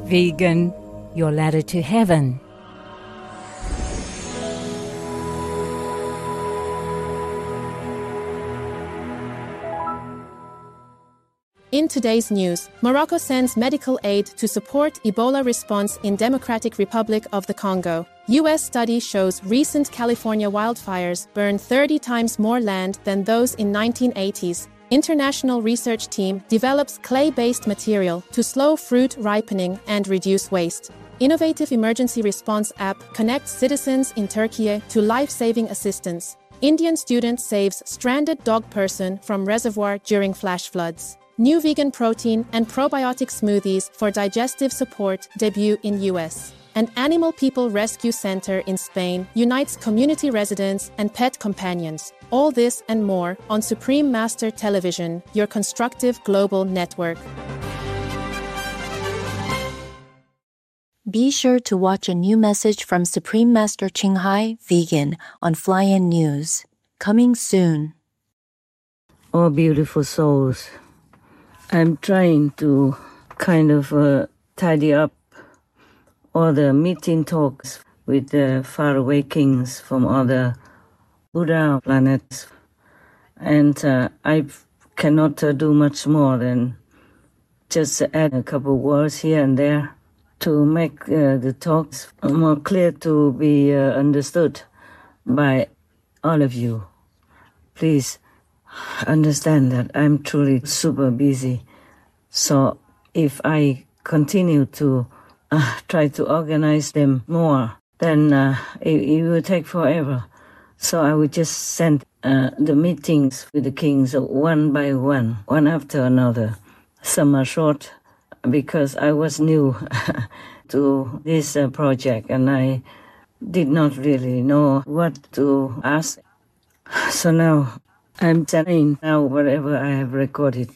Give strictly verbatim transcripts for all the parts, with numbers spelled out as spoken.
Vegan, your ladder to heaven. In today's news, Morocco sends medical aid to support Ebola response in Democratic Republic of the Congo. U S study shows recent California wildfires burn thirty times more land than those in nineteen eighties. International research team develops clay-based material to slow fruit ripening and reduce waste. Innovative emergency response app connects citizens in Turkey to life-saving assistance. Indian student saves stranded dog person from reservoir during flash floods. New vegan protein and probiotic smoothies for digestive support debut in U S. An Animal People Rescue Center in Spain unites community residents and pet companions. All this and more on Supreme Master Television, your constructive global network. Be sure to watch a new message from Supreme Master Ching Hai Vegan on Fly In News. Coming soon. Oh, beautiful souls. I'm trying to kind of uh, tidy up all the meeting talks with the faraway kings from other Buddha planets. And uh, I cannot uh, do much more than just add a couple words here and there to make uh, the talks more clear to be uh, understood by all of you. Please understand that I'm truly super busy. So if I continue to uh, try to organize them more, then uh, it, it will take forever. So I will just send uh, the meetings with the kings one by one, one after another. Some are short because I was new to this uh, project and I did not really know what to ask. So now I'm sending now whatever I have recorded.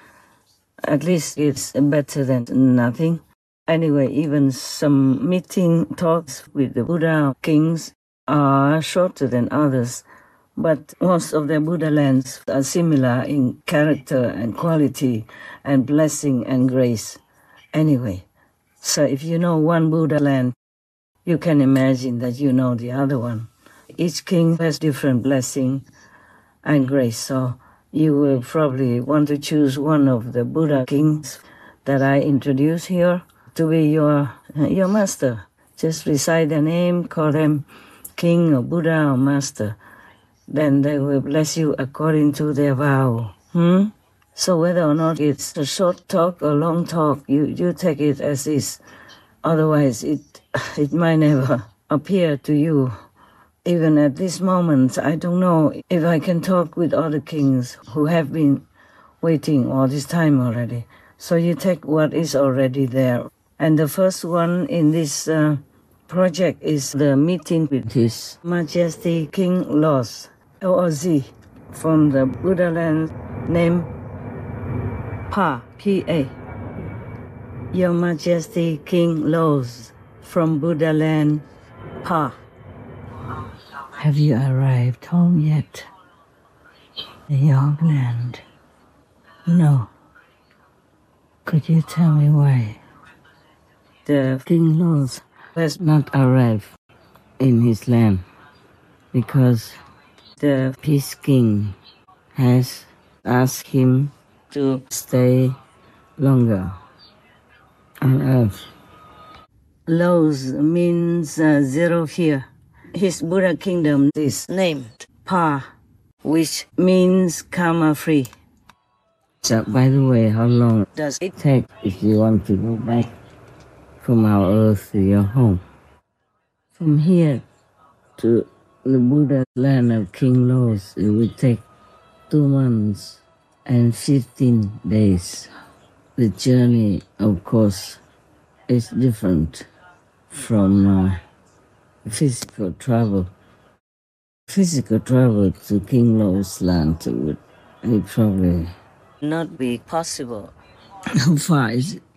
At least it's better than nothing. Anyway, even some meeting talks with the Buddha kings are shorter than others, but most of the Buddha lands are similar in character and quality and blessing and grace. Anyway, so if you know one Buddha land, you can imagine that you know the other one. Each king has different blessing and grace, so you will probably want to choose one of the Buddha kings that I introduce here to be your your master. Just recite their name, call them king or Buddha or master. Then they will bless you according to their vow. Hmm? So whether or not it's a short talk or long talk, you, you take it as is. Otherwise, it it might never appear to you. Even at this moment, I don't know if I can talk with other kings who have been waiting all this time already. So you take what is already there. And the first one in this uh, project is the meeting with His Majesty King Los, L O Z, from the Buddha land named Pa, P A. Your Majesty King Los, from Buddha land, Pa. Have you arrived home yet? In your land? No. Could you tell me why? The King Los has not arrived in his land because the Peace King has asked him to stay longer on earth. Los means uh, zero here. His Buddha kingdom is named Pa, which means karma-free. So, by the way, how long does it take if you want to go back from our earth to your home? From here to the Buddha land of King Los, it would take two months and fifteen days. The journey, of course, is different from uh, physical travel. Physical travel to King Los land would it probably not be possible. How far is it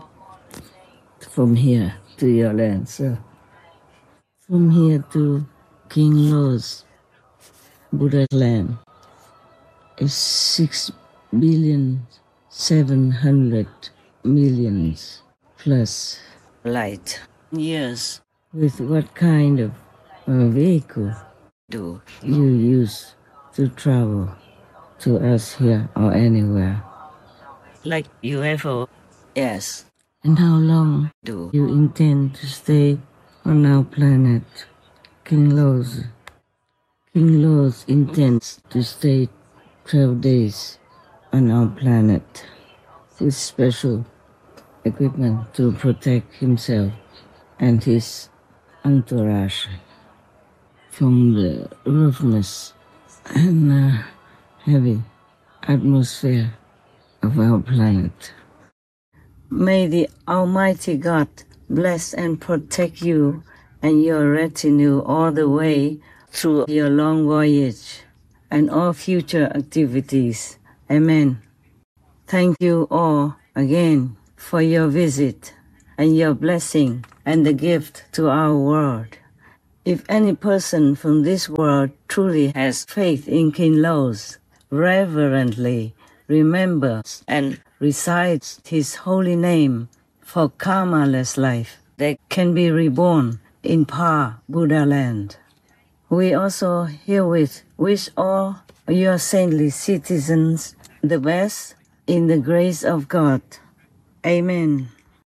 from here to your land, sir? From here to King Los Buddha land is six billion seven hundred millions plus light years. With what kind of uh, vehicle do you use to travel to us here or anywhere? Like U F O? Yes. And how long do you intend to stay on our planet? King Los. King Los intends to stay twelve days on our planet with special equipment to protect himself and his entourage from the roughness and uh, heavy atmosphere of our planet. May the Almighty God bless and protect you and your retinue all the way through your long voyage and all future activities. Amen. Thank you all again for your visit and your blessing and the gift to our world. If any person from this world truly has faith in King Los, reverently remembers and recites his holy name for karmaless life that can be reborn in Pa Buddha land. We also herewith wish all your saintly citizens the best in the grace of God. Amen.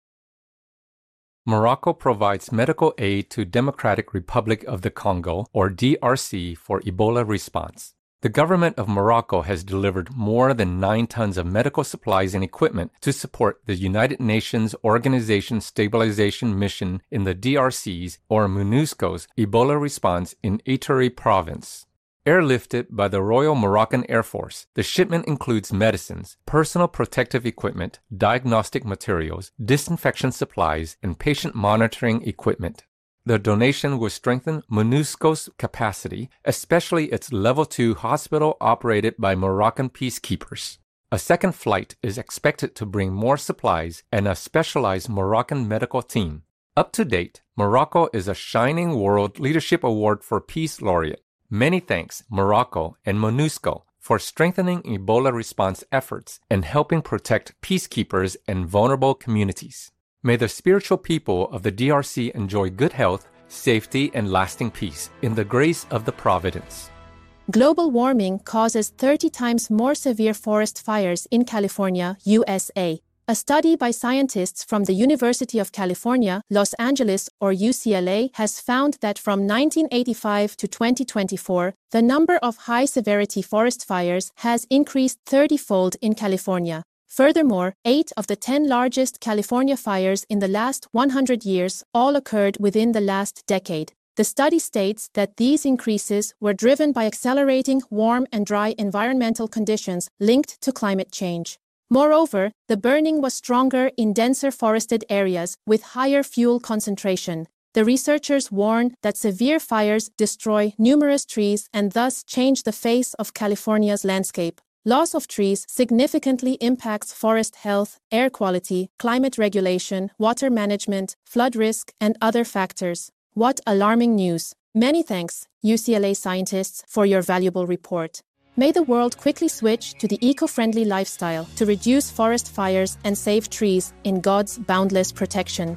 Morocco provides medical aid to Democratic Republic of the Congo, or D R C, for Ebola response. The government of Morocco has delivered more than nine tons of medical supplies and equipment to support the United Nations Organization Stabilization Mission in the D R C's, or MONUSCO's, Ebola response in Ituri province. Airlifted by the Royal Moroccan Air Force, the shipment includes medicines, personal protective equipment, diagnostic materials, disinfection supplies, and patient monitoring equipment. The donation will strengthen MONUSCO's capacity, especially its Level two hospital operated by Moroccan peacekeepers. A second flight is expected to bring more supplies and a specialized Moroccan medical team. Up to date, Morocco is a Shining World Leadership Award for Peace Laureate. Many thanks, Morocco and MONUSCO, for strengthening Ebola response efforts and helping protect peacekeepers and vulnerable communities. May the spiritual people of the D R C enjoy good health, safety, and lasting peace in the grace of the Providence. Global warming causes thirty times more severe forest fires in California, U S A. A study by scientists from the University of California, Los Angeles, or U C L A, has found that from nineteen eighty-five to twenty twenty-four, the number of high-severity forest fires has increased thirty-fold in California. Furthermore, eight of the ten largest California fires in the last one hundred years all occurred within the last decade. The study states that these increases were driven by accelerating warm and dry environmental conditions linked to climate change. Moreover, the burning was stronger in denser forested areas with higher fuel concentration. The researchers warn that severe fires destroy numerous trees and thus change the face of California's landscape. Loss of trees significantly impacts forest health, air quality, climate regulation, water management, flood risk, and other factors. What alarming news! Many thanks, U C L A scientists, for your valuable report. May the world quickly switch to the eco-friendly lifestyle to reduce forest fires and save trees in God's boundless protection.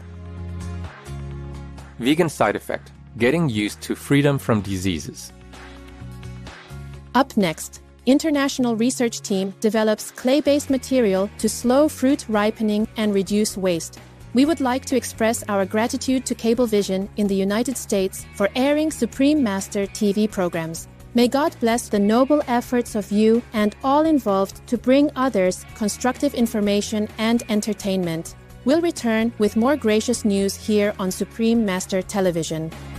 Vegan side effect: getting used to freedom from diseases. Up next, international research team develops clay-based material to slow fruit ripening and reduce waste. We would like to express our gratitude to Cablevision in the United States for airing Supreme Master T V programs. May God bless the noble efforts of you and all involved to bring others constructive information and entertainment. We'll return with more gracious news here on Supreme Master Television.